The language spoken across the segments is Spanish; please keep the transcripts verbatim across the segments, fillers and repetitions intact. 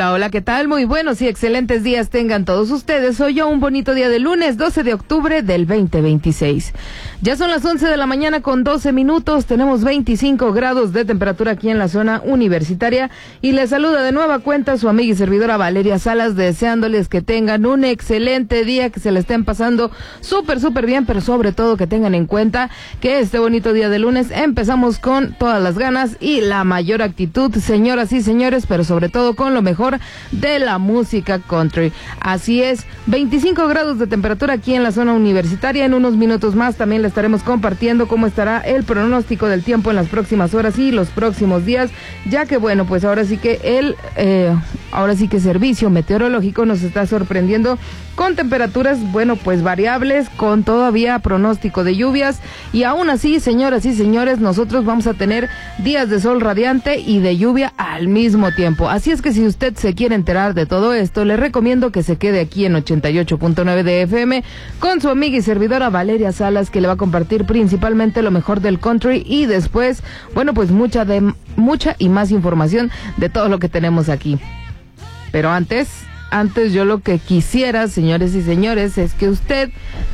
Hola, hola, ¿qué tal? Muy buenos y excelentes días tengan todos ustedes. Hoy ya un bonito día de lunes, doce de octubre del veinte veintiséis. Ya son las once de la mañana con doce minutos, tenemos veinticinco grados de temperatura aquí en la zona universitaria y les saluda de nueva cuenta su amiga y servidora Valeria Salas, deseándoles que tengan un excelente día, que se le estén pasando súper, súper bien, pero sobre todo que tengan en cuenta que este bonito día de lunes empezamos con todas las ganas y la mayor actitud, señoras y señores, pero sobre todo con lo mejor de la música country. Así es, veinticinco grados de temperatura aquí en la zona universitaria. En unos minutos más también le estaremos compartiendo cómo estará el pronóstico del tiempo en las próximas horas y los próximos días, ya que bueno, pues ahora sí que el eh, ahora sí que servicio meteorológico nos está sorprendiendo con temperaturas, bueno, pues variables, con todavía pronóstico de lluvias, y aún así, señoras y señores, nosotros vamos a tener días de sol radiante y de lluvia al mismo tiempo. Así es que si usted se quiere enterar de todo esto, le recomiendo que se quede aquí en ochenta y ocho punto nueve de F M con su amiga y servidora Valeria Salas, que le va a compartir principalmente lo mejor del country y después, bueno, pues mucha de mucha y más información de todo lo que tenemos aquí. Pero antes, antes yo lo que quisiera, señores y señores, es que usted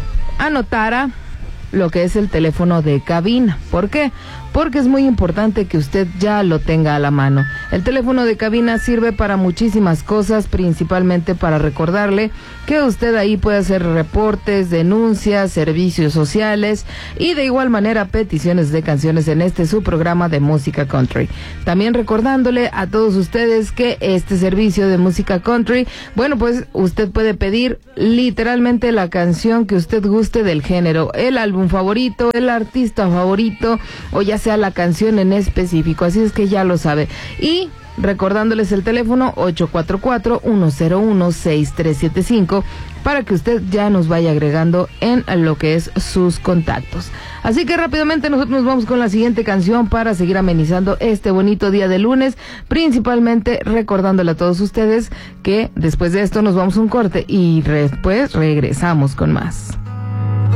anotara lo que es el teléfono de cabina. ¿Por qué? Porque es muy importante que usted ya lo tenga a la mano. El teléfono de cabina sirve para muchísimas cosas, principalmente para recordarle que usted ahí puede hacer reportes, denuncias, servicios sociales y de igual manera peticiones de canciones en este su programa de música country. También recordándole a todos ustedes que este servicio de música country, bueno, pues usted puede pedir literalmente la canción que usted guste del género, el álbum favorito, el artista favorito o ya sea la canción en específico, así es que ya lo sabe. Y recordándoles el teléfono ocho cuatro cuatro, uno cero uno, seis tres siete cinco para que usted ya nos vaya agregando en lo que es sus contactos. Así que rápidamente nosotros nos vamos con la siguiente canción para seguir amenizando este bonito día de lunes, principalmente recordándole a todos ustedes que después de esto nos vamos a un corte y después regresamos con más.